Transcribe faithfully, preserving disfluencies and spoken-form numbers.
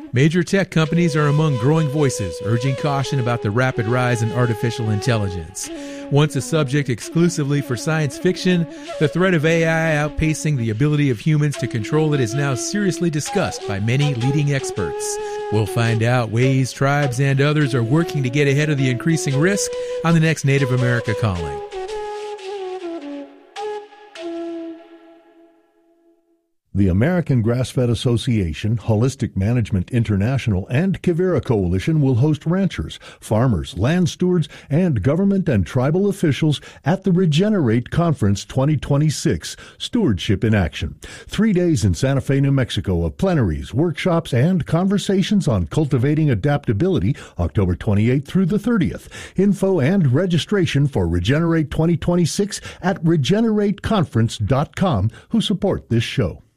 Major tech companies are among growing voices, urging caution about the rapid rise in artificial intelligence. Once a subject exclusively for science fiction, the threat of A I outpacing the ability of humans to control it is now seriously discussed by many leading experts. We'll find out ways tribes and others are working to get ahead of the increasing risk on the next Native America Calling. The American Grass-Fed Association, Holistic Management International, and Kivera Coalition will host ranchers, farmers, land stewards, and government and tribal officials at the Regenerate Conference twenty twenty-six, Stewardship in Action. Three days in Santa Fe, New Mexico of plenaries, workshops, and conversations on cultivating adaptability, October twenty-eighth through the thirtieth. Info and registration for Regenerate twenty twenty-six at regenerate conference dot com, who support this show.